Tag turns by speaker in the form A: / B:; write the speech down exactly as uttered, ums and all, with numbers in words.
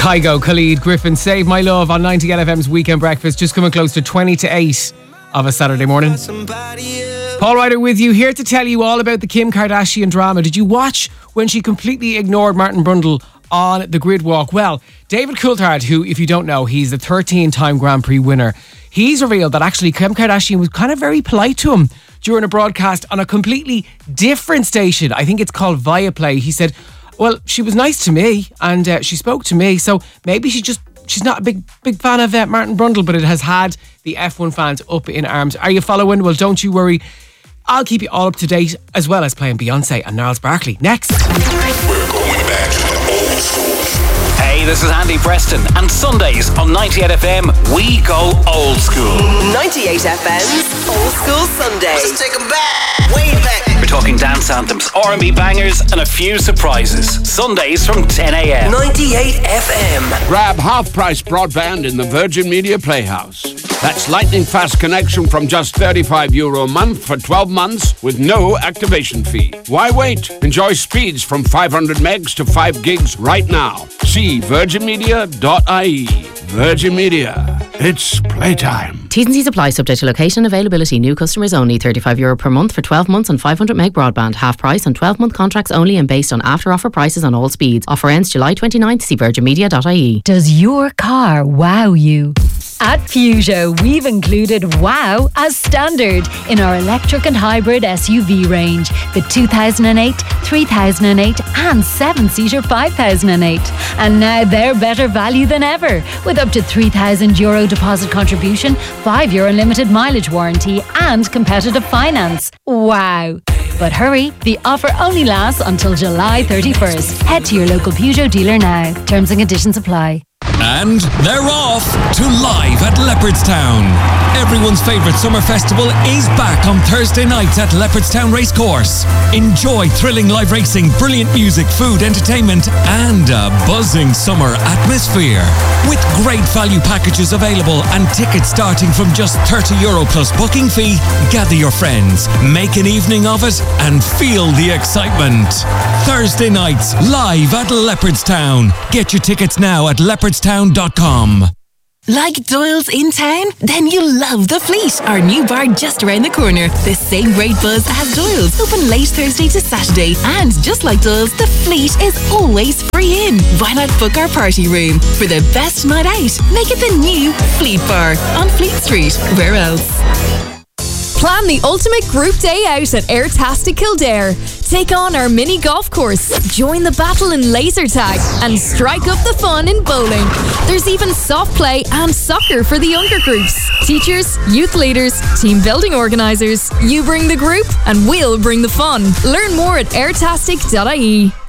A: Kygo, Khalid, Griffin, Save My Love on ninety L F M's Weekend Breakfast, just coming close to twenty to eight of a Saturday morning. Paul Ryder with you, here to tell you all about the Kim Kardashian drama. Did you watch when she completely ignored Martin Brundle on the grid walk? Well, David Coulthard, who, if you don't know, he's the thirteen-time Grand Prix winner, he's revealed that actually Kim Kardashian was kind of very polite to him during a broadcast on a completely different station. I think it's called Viaplay. He said, well, she was nice to me and uh, she spoke to me, so maybe she just she's not a big big fan of uh, Martin Brundle, but it has had the F one fans up in arms. Are you following? Well, don't you worry. I'll keep you all up to date, as well as playing Beyonce and Gnarls Barkley. Next.
B: We're going back to the old school.
C: Hey, this is Andy Preston, and Sundays on ninety-eight F M, we go old school.
D: ninety-eight F M's Old School Sunday.
E: Let's take them back, way back.
C: We're talking dance anthems, R and B bangers, and a few surprises. Sundays from ten a.m.
D: ninety-eight F M.
F: Grab half-price broadband in the Virgin Media Playhouse. That's lightning fast connection from just thirty-five euro a month for twelve months with no activation fee. Why wait? Enjoy speeds from five hundred megs to five gigs right now. See virgin media dot I E. Virgin Media. It's playtime.
G: T's and C's apply, subject to location availability. New customers only. thirty-five euro per month for twelve months on five hundred meg broadband. Half price on twelve month contracts only and based on after offer prices on all speeds. Offer ends July twenty-ninth. See virgin media dot I E.
H: Does your car wow you? At Peugeot, we've included wow as standard in our electric and hybrid S U V range. The two thousand eight, three thousand eight and seven-seater five thousand eight. And now they're better value than ever, with up to three thousand euro deposit contribution, five year unlimited mileage warranty and competitive finance. Wow. But hurry, the offer only lasts until July thirty-first. Head to your local Peugeot dealer now. Terms and conditions apply.
I: And they're off to Live at Leopardstown. Everyone's favourite summer festival is back on Thursday nights at Leopardstown Racecourse. Enjoy thrilling live racing, brilliant music, food, entertainment and a buzzing summer atmosphere. With great value packages available and tickets starting from just thirty euro plus booking fee, gather your friends, make an evening of it and feel the excitement. Thursday nights, live at Leopardstown. Get your tickets now at leopardstown dot com.
J: Like Doyle's in town? Then you'll love The Fleet, our new bar just around the corner. The same great buzz as Doyle's, open late Thursday to Saturday. And just like Doyle's, The Fleet is always free in. Why not book our party room? For the best night out, make it the new Fleet Bar on Fleet Street. Where else?
K: Plan the ultimate group day out at Airtastic Kildare. Take on our mini golf course, join the battle in laser tag, and strike up the fun in bowling. There's even soft play and soccer for the younger groups. Teachers, youth leaders, team building organisers. You bring the group and we'll bring the fun. Learn more at airtastic dot I E.